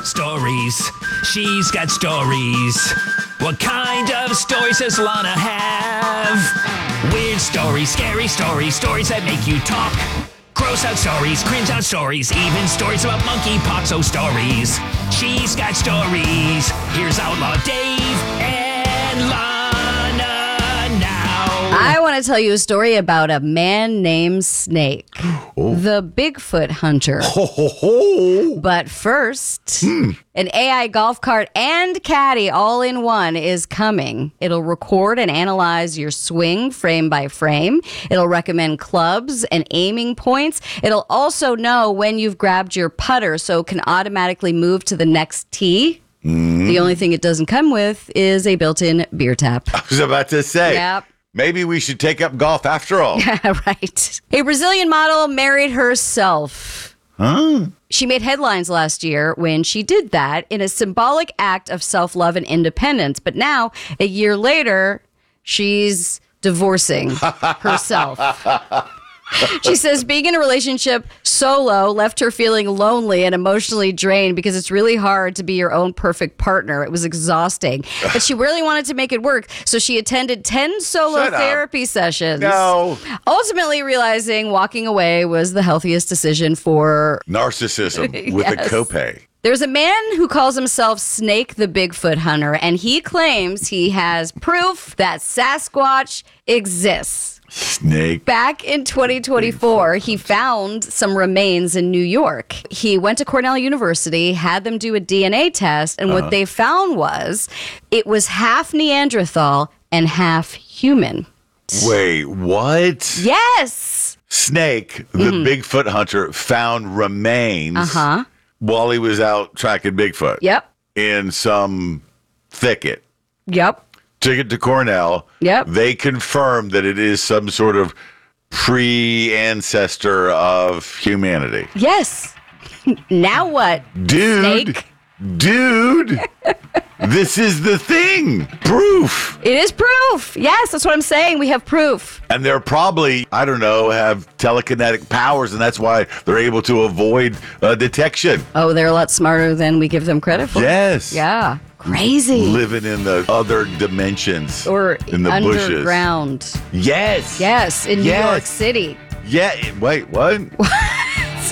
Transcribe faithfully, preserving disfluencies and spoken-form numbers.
Stories. She's got stories. What kind of stories does Lana have? Weird stories, scary stories, stories that make you talk. Gross out stories, cringe out stories, even stories about monkeypox. Oh, stories. She's got stories. Here's Outlaw Dave and Lana now. I want to tell you a story about a man named Snake, Oh. the Bigfoot hunter. Ho, ho, ho. But first, Hmm. an A I golf cart and caddy all in one is coming. It'll record and analyze your swing frame by frame. It'll recommend clubs and aiming points. It'll also know when you've grabbed your putter so it can automatically move to the next tee. Mm. The only thing it doesn't come with is a built-in beer tap. I was about to say. Yep. Maybe we should take up golf after all. Right. A Brazilian model married herself. Huh? She made headlines last year when she did that in a symbolic act of self-love and independence. But now, a year later, she's divorcing herself. She says being in a relationship solo left her feeling lonely and emotionally drained because it's really hard to be your own perfect partner. It was exhausting. But she really wanted to make it work. So she attended ten solo Shut up. therapy sessions. No. Ultimately realizing walking away was the healthiest decision for... Narcissism with Yes. a copay. There's a man who calls himself Snake the Bigfoot Hunter, and he claims he has proof that Sasquatch exists. Snake. Back in twenty twenty-four, he found some remains in New York. He went to Cornell University, had them do a D N A test, and what they found was it was half Neanderthal and half human. Wait, what? Yes! Snake, the Bigfoot hunter, found remains Uh-huh. while he was out tracking Bigfoot Yep. in some thicket. Yep. Took it to Cornell. Yep. They confirmed that it is some sort of pre-ancestor of humanity. Yes. Now what? Dude. Snake? Dude. This is the thing. Proof. It is proof. Yes, that's what I'm saying. We have proof. And they're probably, I don't know, have telekinetic powers, and that's why they're able to avoid uh, detection. Oh, they're a lot smarter than we give them credit for. Yes. Yeah. Crazy. Living in the other dimensions. Or in the underground. bushes. Yes. Yes, in New Yes. York City. Yeah. Wait, what?